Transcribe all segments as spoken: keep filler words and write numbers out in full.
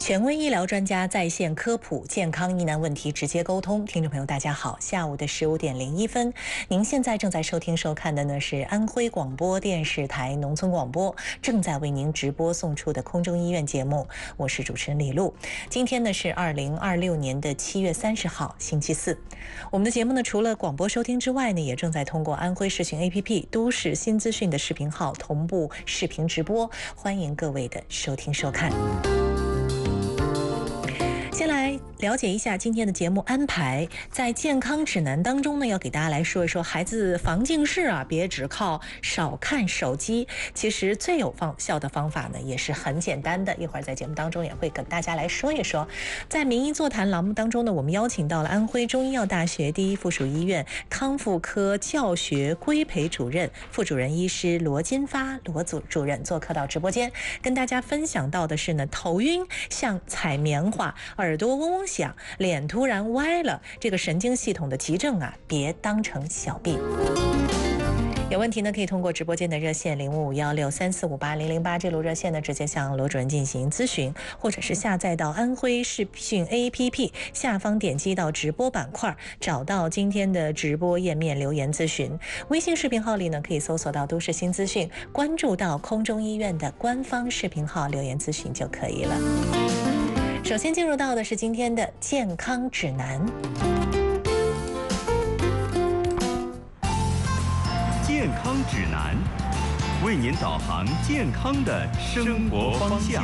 权威医疗专家在线科普健康疑难问题直接沟通。听众朋友大家好，下午的十五点零一分，您现在正在收听收看的呢是安徽广播电视台农村广播正在为您直播送出的空中医院节目，我是主持人李璐。今天呢是二零二六年的七月三十号星期四。我们的节目呢除了广播收听之外呢，也正在通过安徽视讯 A P P 都市新资讯的视频号同步视频直播，欢迎各位的收听收看。先来了解一下今天的节目安排。在健康指南当中呢，要给大家来说一说孩子防近视啊，别只靠少看手机。其实最有方效的方法呢，也是很简单的。一会儿在节目当中也会跟大家来说一说。在名医座谈栏目当中呢，我们邀请到了安徽中医药大学第一附属医院康复科教学规培主任、副主任医师罗金发罗组主任做客到直播间，跟大家分享到的是呢，头晕像采棉花，耳朵嗡嗡响，脸突然歪了，这个神经系统的急症啊，别当成小病。有问题呢，可以通过直播间的热线零五五幺六三四五八零零八这路热线呢，直接向罗主任进行咨询，或者是下载到安徽视讯 A P P 下方点击到直播板块，找到今天的直播页面留言咨询。微信视频号里呢，可以搜索到都市新资讯，关注到空中医院的官方视频号留言咨询就可以了。首先进入到的是今天的健康指南。 健康指南，为您导航健康的生活方向。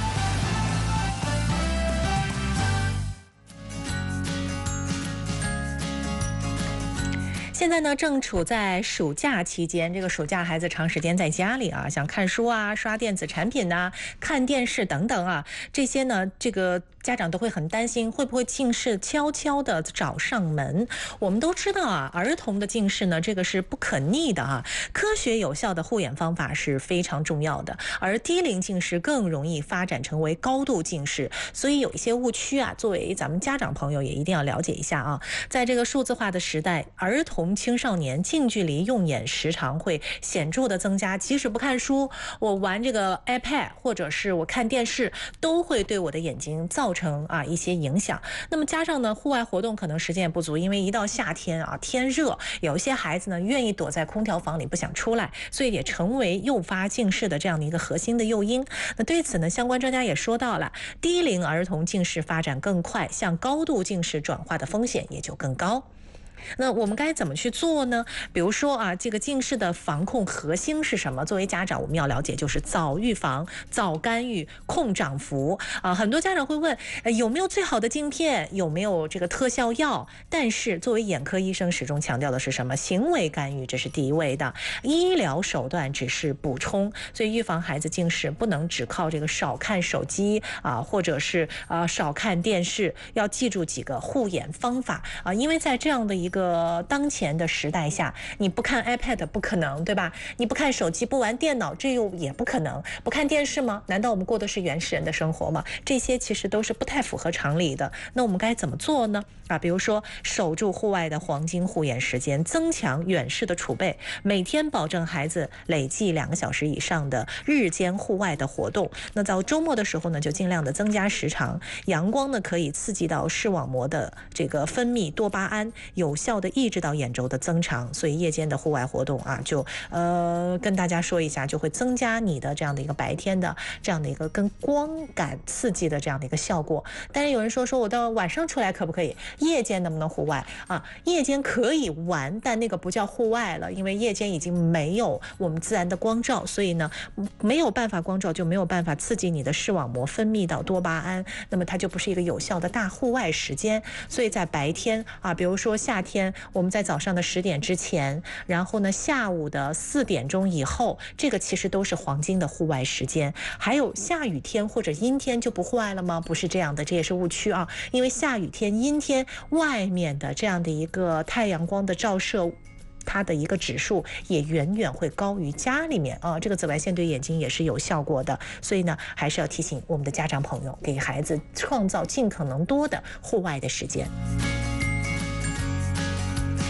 现在呢，正处在暑假期间，这个暑假孩子长时间在家里啊，想看书啊、刷电子产品呐、看电视等等啊，这些呢，这个家长都会很担心，会不会近视悄悄的找上门？我们都知道啊，儿童的近视呢，这个是不可逆的啊，科学有效的护眼方法是非常重要的，而低龄近视更容易发展成为高度近视，所以有一些误区啊，作为咱们家长朋友也一定要了解一下啊。在这个数字化的时代，儿童青少年近距离用眼时常会显著的增加，即使不看书，我玩这个 iPad 或者是我看电视，都会对我的眼睛造成啊一些影响。那么加上呢，户外活动可能时间也不足，因为一到夏天啊，天热，有一些孩子呢愿意躲在空调房里不想出来，所以也成为诱发近视的这样的一个核心的诱因。那对此呢，相关专家也说到了，低龄儿童近视发展更快，向高度近视转化的风险也就更高。那我们该怎么去做呢？比如说啊，这个近视的防控核心是什么？作为家长，我们要了解就是早预防、早干预、控涨幅啊。很多家长会问，呃，有没有最好的镜片？有没有这个特效药？但是作为眼科医生，始终强调的是什么？行为干预，这是第一位的，医疗手段只是补充。所以预防孩子近视，不能只靠这个少看手机啊，或者是啊少看电视，要记住几个护眼方法啊，因为在这样的一个一个当前的时代下，你不看 iPad 不可能，对吧？你不看手机、不玩电脑，这又也不可能。不看电视吗？难道我们过的是原始人的生活吗？这些其实都是不太符合常理的。那我们该怎么做呢？啊，比如说守住户外的黄金护眼时间，增强远视的储备，每天保证孩子累计两个小时以上的日间户外的活动。那到周末的时候呢，就尽量的增加时长。阳光呢，可以刺激到视网膜的这个分泌多巴胺，有效的抑制到眼轴的增长，所以夜间的户外活动啊，就呃跟大家说一下，就会增加你的这样的一个白天的这样的一个跟光感刺激的这样的一个效果。但是有人说说我到晚上出来可不可以？夜间能不能户外啊？夜间可以玩，但那个不叫户外了，因为夜间已经没有我们自然的光照，所以呢没有办法光照，就没有办法刺激你的视网膜分泌到多巴胺，那么它就不是一个有效的大户外时间。所以在白天啊，比如说夏天。天我们在早上的十点之前，然后呢下午的四点钟以后，这个其实都是黄金的户外时间。还有下雨天或者阴天就不户外了吗？不是这样的，这也是误区啊。因为下雨天、阴天外面的这样的一个太阳光的照射，它的一个指数也远远会高于家里面啊，这个紫外线对眼睛也是有效果的，所以呢，还是要提醒我们的家长朋友，给孩子创造尽可能多的户外的时间。规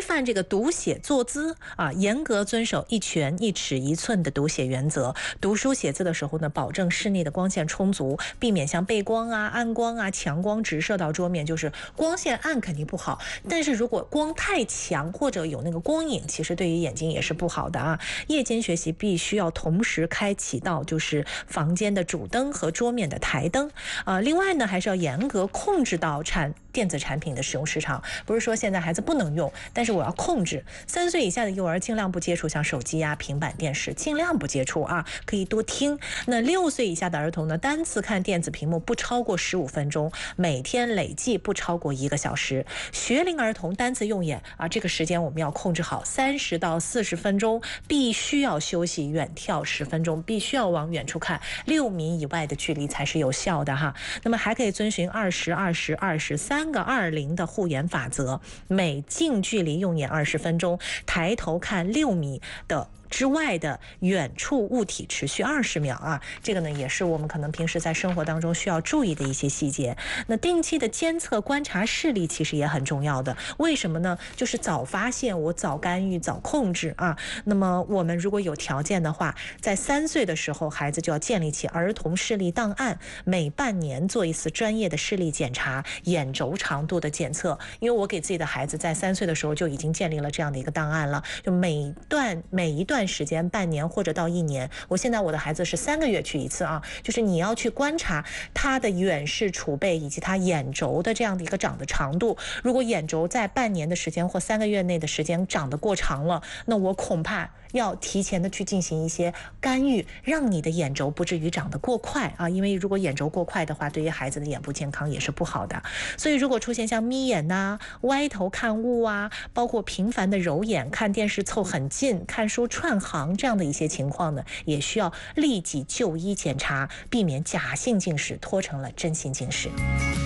范这个读写坐姿啊，严格遵守一拳一尺一寸的读写原则。读书写字的时候呢，保证室内的光线充足，避免像背光啊、暗光啊、强光直射到桌面，就是光线暗肯定不好。但是如果光太强或者有那个光影，其实对于眼睛也是不好的啊。夜间学习必须要同时开启到就是房间的主灯和桌面的台灯啊。另外呢，还是要严格控制到产电子产品的使用时长，不是说现在孩子不能用，但是我要控制。三岁以下的幼儿尽量不接触像手机啊、平板电视，尽量不接触啊，可以多听。那六岁以下的儿童呢，单次看电子屏幕不超过十五分钟，每天累计不超过一个小时。学龄儿童单次用眼啊，这个时间我们要控制好，三十到四十分钟，必须要休息，远眺十分钟，必须要往远处看，六米以外的距离才是有效的哈。那么还可以遵循二十、二十、二十三个二零的护眼法则，每近距离用眼二十分钟，抬头看六米的之外的远处物体持续二十秒啊，这个呢也是我们可能平时在生活当中需要注意的一些细节。那定期的监测观察视力其实也很重要的，为什么呢？就是早发现，我早干预，早控制啊。那么我们如果有条件的话，在三岁的时候，孩子就要建立起儿童视力档案，每半年做一次专业的视力检查，眼轴长度的检测。因为我给自己的孩子在三岁的时候就已经建立了这样的一个档案了，就每段每一段时间，半年或者到一年，我现在我的孩子是三个月去一次啊，就是你要去观察他的远视储备以及他眼轴的这样的一个长的长度。如果眼轴在半年的时间或三个月内的时间长得过长了，那我恐怕要提前的去进行一些干预，让你的眼轴不至于长得过快啊，因为如果眼轴过快的话，对于孩子的眼部健康也是不好的。所以如果出现像眯眼呐、啊、歪头看物啊，包括频繁的揉眼、看电视凑很近、看书串行这样的一些情况呢，也需要立即就医检查，避免假性近视拖成了真性近视。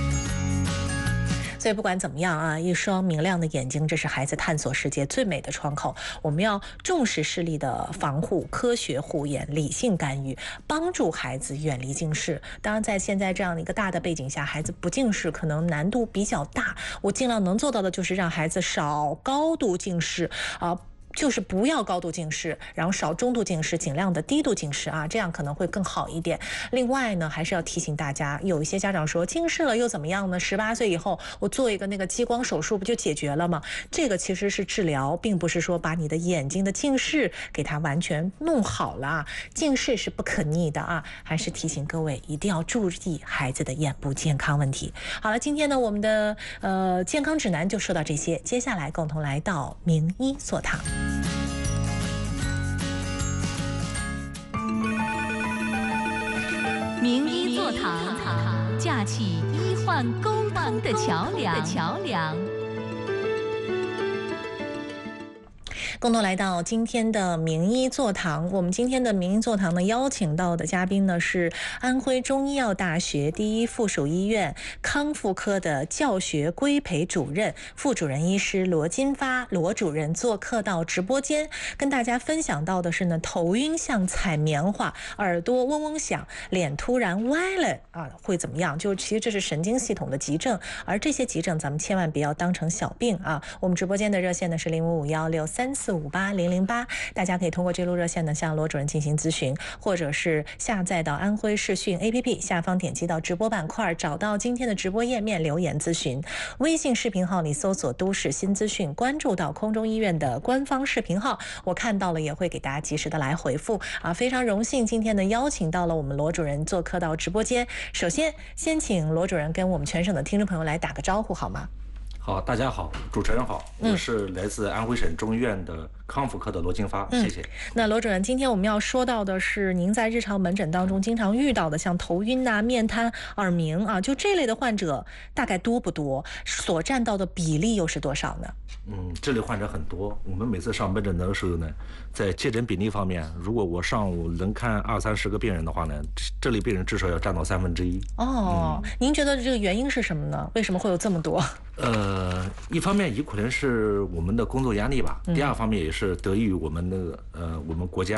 所以不管怎么样啊，一双明亮的眼睛，这是孩子探索世界最美的窗口。我们要重视视力的防护，科学护眼，理性干预，帮助孩子远离近视。当然，在现在这样的一个大的背景下，孩子不近视可能难度比较大。我尽量能做到的就是让孩子少高度近视啊。就是不要高度近视，然后少中度近视，尽量的低度近视啊，这样可能会更好一点。另外呢，还是要提醒大家，有一些家长说近视了又怎么样呢？十八岁以后我做一个那个激光手术不就解决了吗？这个其实是治疗，并不是说把你的眼睛的近视给它完全弄好了。近视是不可逆的啊，还是提醒各位一定要注意孩子的眼部健康问题。好了，今天呢我们的呃健康指南就说到这些，接下来共同来到名医座堂。 名医座堂，架起医患沟通的桥梁。 共同来到今天的名医座堂。我们今天的名医座堂呢，邀请到的嘉宾呢是安徽中医药大学第一附属医院康复科的教学规培主任、副主任医师罗金发罗主任做客到直播间，跟大家分享到的是呢，头晕像踩棉花，耳朵嗡嗡响，脸突然歪了啊，会怎么样？就其实这是神经系统的急症，而这些急症咱们千万不要当成小病啊。我们直播间的热线呢是零五五幺六三四五八零零八，大家可以通过这路热线呢向罗主任进行咨询，或者是下载到安徽视讯 A P P， 下方点击到直播板块，找到今天的直播页面留言咨询。微信视频号里搜索都市新资讯，关注到空中医院的官方视频号，我看到了也会给大家及时的来回复啊。非常荣幸今天呢邀请到了我们罗主任做客到直播间。首先先请罗主任跟我们全省的听众朋友来打个招呼好吗？ 好，大家好，主持人好，我是来自安徽省中医院的康复科的罗金发， 嗯、 谢谢。 那罗主任，今天我们要说到的是您在日常门诊当中经常遇到的，像头晕啊、面瘫、耳鸣啊，就这类的患者大概多不多？所占到的比例又是多少呢？ 嗯，这类患者很多。我们每次上门诊的时候呢，在接诊比例方面，如果我上午能看二三十个病人的话呢，这类病人至少要占到三分之一。 哦、嗯，您觉得这个原因是什么呢？为什么会有这么多？ 呃，一方面也可能是我们的工作压力吧，第二方面也是得益于我们的呃我们国家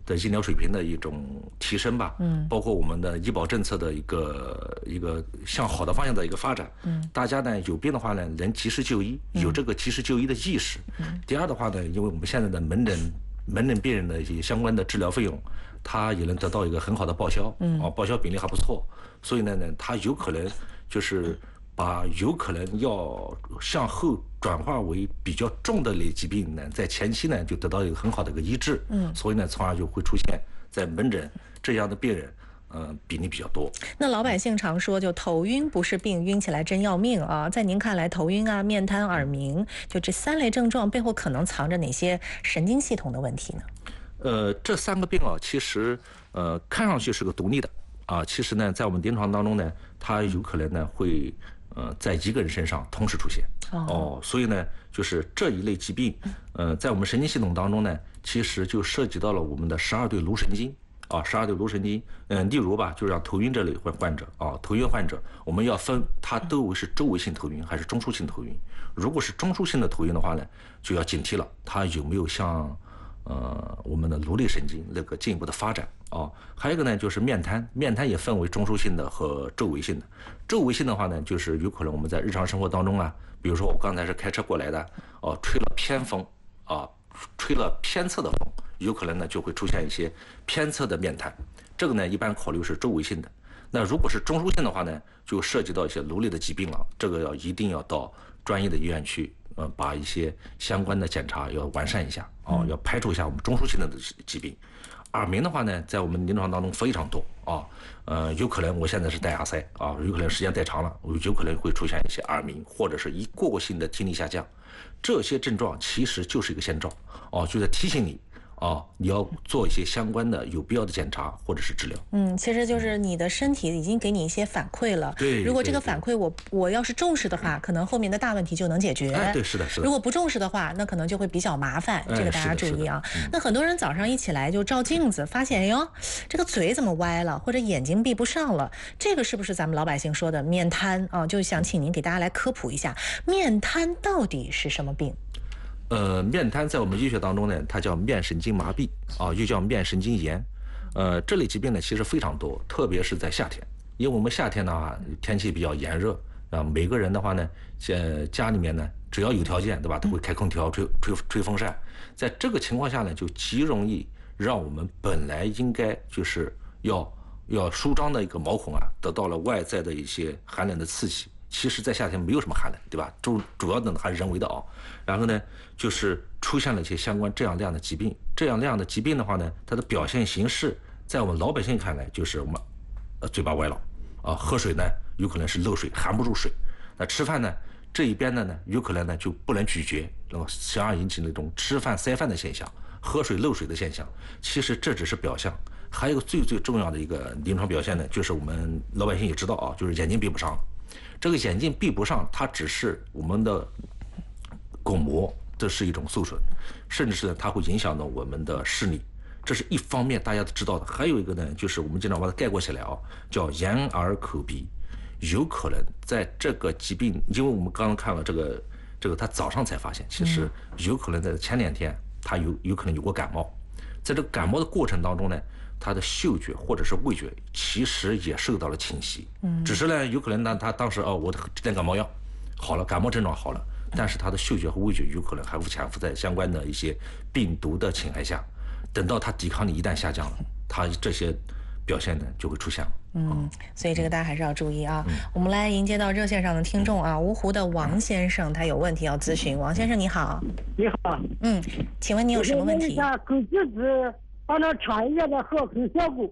的医疗水平的一种提升吧， 嗯， 包括我们的医保政策的一个一个向好的方向的一个发展， 嗯， 大家呢有病的话呢能及时就医，有这个及时就医的意识。嗯，第二的话呢，因为我们现在的门诊门诊病人的一些相关的治疗费用，它也能得到一个很好的报销，嗯，啊，报销比例还不错，所以呢呢，它有可能就是把有可能要向后转化为比较重的类疾病呢，在前期呢就得到一个很好的一个医治，嗯，所以呢，从而就会出现在门诊这样的病人，呃，比例比较多。 那老百姓常说，就头晕不是病，晕起来真要命啊！在您看来，头晕啊、面瘫、耳鸣，就这三类症状背后可能藏着哪些神经系统的问题呢？ 呃，这三个病啊，其实呃看上去是个独立的啊，其实呢，在我们临床当中呢，它有可能呢会。呃，在一个人身上同时出现哦, 哦，所以呢，就是这一类疾病，呃，在我们神经系统当中呢，其实就涉及到了我们的十二对颅神经啊，十二对颅神经，嗯、呃，例如吧，就让头晕这类患患者啊，头晕患者，我们要分它都为是周围性头晕还是中枢性头晕。如果是中枢性的头晕的话呢，就要警惕了，它有没有像呃我们的颅内神经那个进一步的发展。哦，还有一个呢，就是面瘫，面瘫也分为中枢性的和周围性的。周围性的话呢，就是有可能我们在日常生活当中啊，比如说我刚才是开车过来的，哦，吹了偏风，啊，吹了偏侧的风，有可能呢就会出现一些偏侧的面瘫。这个呢，一般考虑是周围性的。那如果是中枢性的话呢，就涉及到一些颅内的疾病了，这个要一定要到专业的医院去，呃，把一些相关的检查要完善一下，哦，要排除一下我们中枢性的疾病。耳鸣的话呢，在我们临床当中非常多啊，呃，有可能我现在是戴耳塞啊，有可能时间戴长了，有可能会出现一些耳鸣，或者是一过过性的听力下降，这些症状其实就是一个先兆哦，就在提醒你。哦，你要做一些相关的有必要的检查或者是治疗。 嗯，其实就是你的身体已经给你一些反馈了。 对， 如果这个反馈我我要是重视的话，可能后面的大问题就能解决。 哎，对，是的，是的。 如果不重视的话，那可能就会比较麻烦。这个大家注意啊。 嗯、 那很多人早上一起来就照镜子，发现哎呦，这个嘴怎么歪了，或者眼睛闭不上了，这个是不是咱们老百姓说的面瘫啊？就想请您给大家来科普一下，面瘫到底是什么病？ 呃，面瘫在我们医学当中呢，它叫面神经麻痹啊，又叫面神经炎。呃，这类疾病呢其实非常多，特别是在夏天，因为我们夏天的话天气比较炎热啊，每个人的话呢，呃，家里面呢只要有条件，对吧，都会开空调、吹吹吹风扇。在这个情况下呢，就极容易让我们本来应该就是要要舒张的一个毛孔啊，得到了外在的一些寒冷的刺激。其实，在夏天没有什么寒冷，对吧？主主要的还是人为的啊。然后呢，就是出现了一些相关这样那样的疾病。这样那样的疾病的话呢，它的表现形式，在我们老百姓看来，就是我们呃嘴巴歪了啊，喝水呢有可能是漏水，含不住水。那吃饭呢，这一边的呢，有可能呢就不能咀嚼，那么从而引起那种吃饭塞饭的现象，喝水漏水的现象。其实这只是表象，还有一个最最重要的一个临床表现呢，就是我们老百姓也知道啊，就是眼睛闭不上。这个眼睛闭不上，它只是我们的巩膜，这是一种受损，甚至是它会影响到我们的视力，这是一方面大家都知道的。还有一个呢，就是我们经常把它概括起来啊，叫眼耳口鼻，有可能在这个疾病，因为我们刚刚看了这个这个，他早上才发现，其实有可能在前两天他有有可能有过感冒，在这个感冒的过程当中呢。他的嗅觉或者是味觉其实也受到了侵袭，嗯，只是呢，有可能呢，他当时哦，我吃点感冒药，好了，感冒症状好了，但是他的嗅觉和味觉有可能还会潜伏在相关的一些病毒的侵害下，等到他抵抗力一旦下降了，他这些表现呢就会出现了。 嗯，所以这个大家还是要注意啊。嗯、我们来迎接到热线上的听众啊，芜湖的王先生，他有问题要咨询。王先生你好。 你好。 嗯，请问你有什么问题？ 枸杞子帮他查一下的合成效果。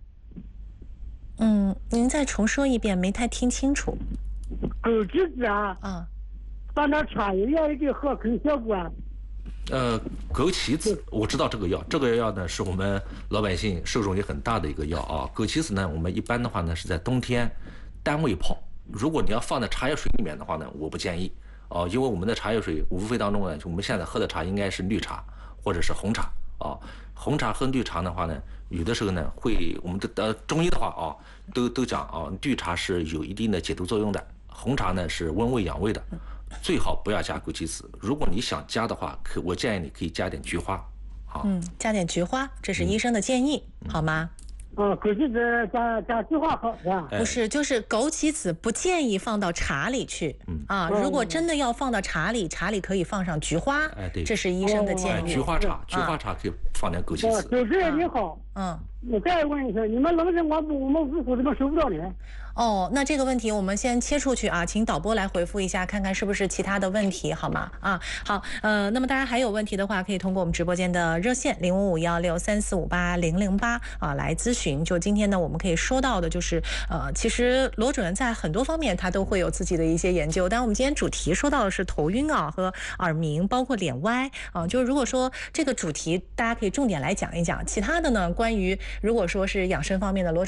嗯，您再重说一遍，没太听清楚。 枸杞子啊， 啊， 帮他查一下的合成效果啊。 呃，枸杞子，我知道这个药，这个药呢是我们老百姓受众也很大的一个药啊。枸杞子呢，我们一般的话呢是在冬天单味泡，如果你要放在茶叶水里面的话呢，我不建议哦、呃，因为我们的茶叶水无非当中呢，我们现在喝的茶应该是绿茶或者是红茶啊。红茶和绿茶的话呢，有的时候呢会，我们的呃中医的话啊，都都讲啊，绿茶是有一定的解毒作用的，红茶呢是温胃养胃的，最好不要加枸杞子。如果你想加的话，可我建议你可以加点菊花， 好， 嗯，加点菊花，这是医生的建议， 嗯、 好吗？ 嗯，枸杞子加加菊花好是吧？ 不是，就是枸杞子不建议放到茶里去。嗯啊，如果真的要放到茶里，茶里可以放上菊花。 哎，对， 这是医生的建议。 菊花茶，菊花茶可以放点枸杞子。 主持人你好， 嗯， 我再问一下，你们冷诊我我们五湖怎么收不到呢？ 哦，那这个问题我们先切出去啊，请导播来回复一下，看看是不是其他的问题，好吗？啊，好，呃，那么大家还有问题的话，可以通过我们直播间的热线零五五幺六三四五八零零八啊来咨询。就今天呢，我们可以说到的就是，呃，其实罗主任在很多方面他都会有自己的一些研究，但我们今天主题说到的是头晕啊和耳鸣，包括脸歪啊，就是如果说这个主题大家可以重点来讲一讲，其他的呢，关于如果说是养生方面的罗主任